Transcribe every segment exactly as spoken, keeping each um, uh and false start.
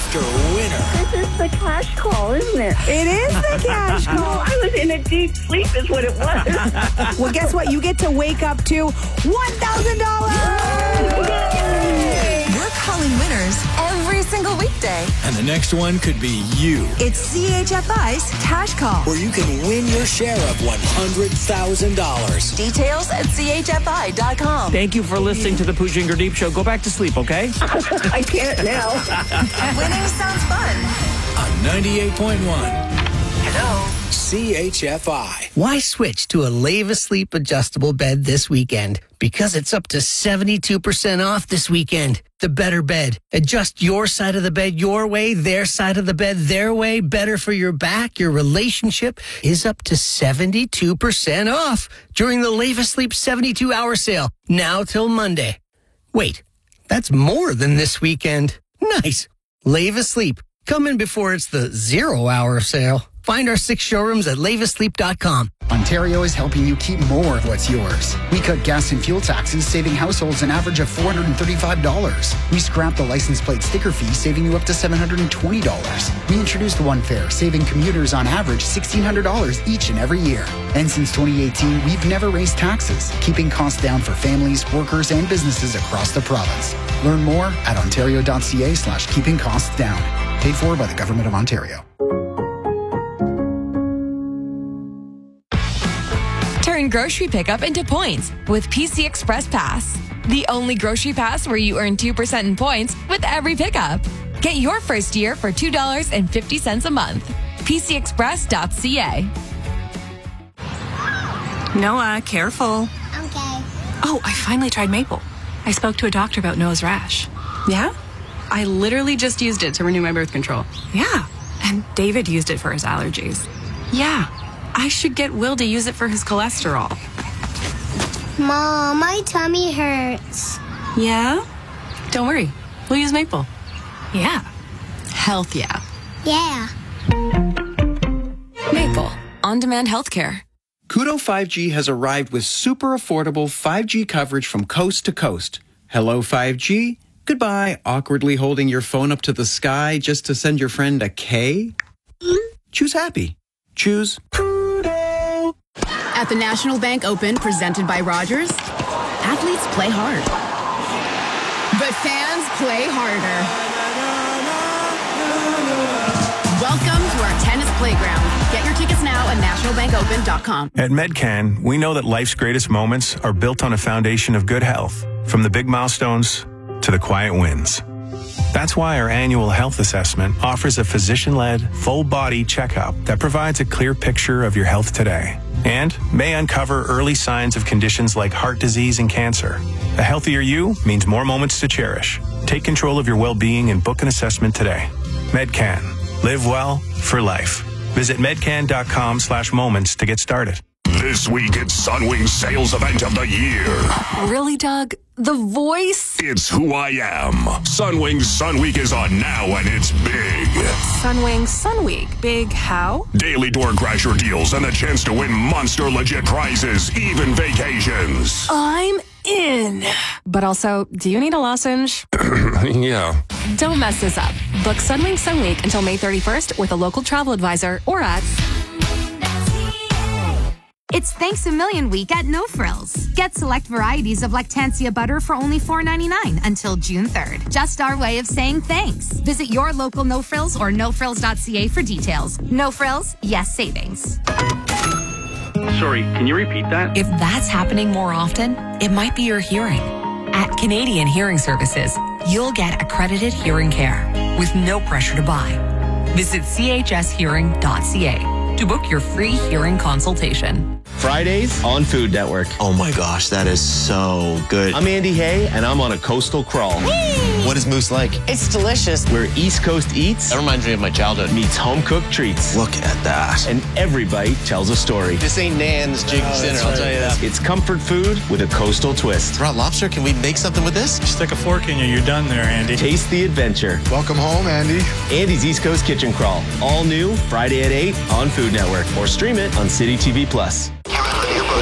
after winner. This is the cash call, isn't it? It is the cash No, call. I was in a deep sleep is what it was. Well, guess what? You get to wake up to one thousand dollars. We're calling winners every single weekday. And the next one could be you, It's C H F I's Cash Call. where you can win your share of one hundred thousand dollars. Details at C H F I dot com. Thank you for listening to the Pooja and Gurdeep Show. Go back to sleep, okay? I can't now. Winning sounds fun. On ninety-eight point one Hello. C H F I. Why switch to a Lave Asleep adjustable bed this weekend? Because it's up to seventy-two percent off this weekend. The better bed. Adjust your side of the bed your way, their side of the bed their way. Better for your back, your relationship is up to seventy-two percent off during the Lave Asleep seventy-two hour sale. Now till Monday. Wait, that's more than this weekend. Nice. Lave Asleep. Come in before it's the zero hour sale. Find our six showrooms at lave asleep dot com. Ontario is helping you keep more of what's yours. We cut gas and fuel taxes, saving households an average of four hundred thirty-five dollars. We scrapped the license plate sticker fee, saving you up to seven hundred twenty dollars. We introduced One Fare, saving commuters on average sixteen hundred dollars each and every year. And since twenty eighteen, we've never raised taxes, keeping costs down for families, workers, and businesses across the province. Learn more at ontario.ca slash keeping costs down. Paid for by the Government of Ontario. Turn grocery pickup into points with P C Express Pass. The only grocery pass where you earn two percent in points with every pickup. Get your first year for two dollars and fifty cents a month. P C express dot C A. Noah, careful. Okay. Oh, I finally tried maple. I spoke to a doctor about Noah's rash. Yeah? I literally just used it to renew my birth control. Yeah. And David used it for his allergies. Yeah. I should get Will to use it for his cholesterol. Mom, my tummy hurts. Yeah? Don't worry. We'll use maple. Yeah. Health, yeah. Yeah. Maple. On-demand healthcare. Koodo five G has arrived with super affordable five G coverage from coast to coast. Hello, five G. Goodbye, awkwardly holding your phone up to the sky just to send your friend a K. Choose happy. Choose Koodo. At the National Bank Open, presented by Rogers, athletes play hard. But fans play harder. Welcome to our tennis playground. Get your tickets now at national bank open dot com. At Medcan, we know that life's greatest moments are built on a foundation of good health, from the big milestones to the quiet wins. That's why our annual health assessment offers a physician-led, full-body checkup that provides a clear picture of your health today and may uncover early signs of conditions like heart disease and cancer. A healthier you means more moments to cherish. Take control of your well-being and book an assessment today. Medcan. Live well for life. Visit medcan.com slash moments to get started. This week, it's Sunwing's sales event of the year. Really, Doug? The voice? It's who I am. Sunwing's Sun Week is on now, and it's big. Sunwing Sun Week. Big how? Daily door crasher deals and the chance to win monster legit prizes, even vacations. I'm in. But also, do you need a lozenge? Yeah. Don't mess this up. Book Sunwing Sun Week until May thirty-first with a local travel advisor or at... It's Thanks a Million Week at No Frills. Get select varieties of Lactancia butter for only four ninety-nine until June third. Just our way of saying thanks. Visit your local No Frills or no frills dot c a for details. No Frills, yes savings. Sorry, can you repeat that? If that's happening more often, it might be your hearing. At Canadian Hearing Services, you'll get accredited hearing care with no pressure to buy. Visit c h s hearing dot c a to book your free hearing consultation. Fridays on Food Network. Oh my gosh, that is so good. I'm Andy Hay, and I'm on a coastal crawl. Whee! What is Moose like? It's delicious. Where East Coast eats, that reminds me of my childhood, meets home-cooked treats. Look at that. And every bite tells a story. This ain't Nan's Jig's oh, dinner, I'll right. tell you that. It's comfort food with a coastal twist. Raw lobster, can we make something with this? Stick a fork in you, you're done there, Andy. Taste the adventure. Welcome home, Andy. Andy's East Coast Kitchen Crawl. All new, Friday at eight on Food Network. Or stream it on City T V Plus.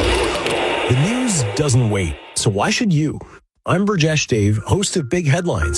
The news doesn't wait, so why should you? I'm Burjesh Dave, host of Big Headlines.